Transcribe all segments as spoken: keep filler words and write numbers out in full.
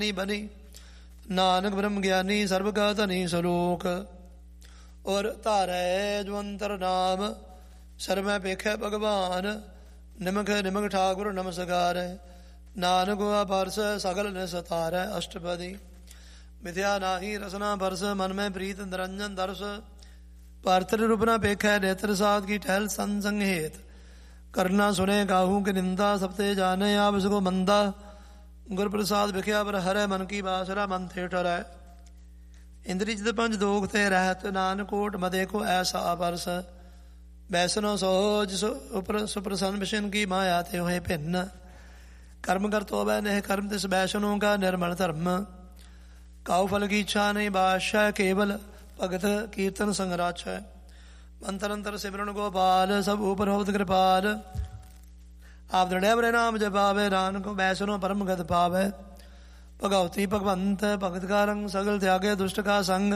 बनी नानक ब्रह्म ज्ञानी सर्व का धनी सलोक। और धारै जो अंतर नाम सर मैं पेखै भगवान निमख निमख ठाकुर नमस्कार। नानक हुआ परस सगल निस्तार अष्टपदी मिथ्या नाही रसना परस मन में प्रीत निरंजन दर्श। पार्थिव रूप न पेखै नेत्र साध की ठहल संसंग हेत करना सुने काहू की निंदा सबते जाने आप इसको मंदा। गुर प्रसाद विख्या पर हरै मन की बासरा मन थे ठहरै। इंद्री जित पंच दोग थे रहत नानकोट मदे को ऐसा अपरस। बैसनो सोज सुपर सुप्रसन्न विशन की माया थे हुए भिन्न। कर्म कर तो वह नेह कर्म तिस बैसनों का निर्मल धर्म। काउ फल की इच्छा नहीं बादशाह केवल भगत कीर्तन संगराच है। अंतर अंतर सिमरन गोपाल सब ऊपर होत कृपाल। आप दृढ़ बड़े नाम जपावे नानक बैसनो परम गत पावे। भगवती भगवंत भगत का रंग सगल त्यागे दुष्ट का संग।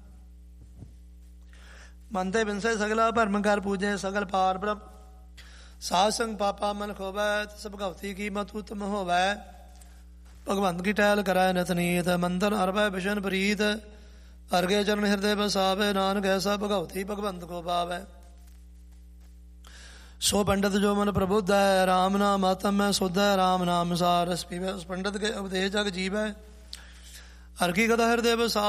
मनते बिनसे सगला भरम कर पूजे सगल पार ब्रह्म। सासंग पापा मन खोवै सब भगवती की मत उत्तम होवै। भगवंत की टहल कराय नतनीत मंथन अरवै विशन प्रीत। अर्घे चरण हृदय बसावे नानक ऐसा भगवती भगवंत को पावे। सो पंडित जो मन प्रबुद्ध है राम नाम आत्म में शुद्ध है। राम नाम सार रस पीवे उस पंडित के उपदेश जग जीवै। हर की कथा हृदय बसा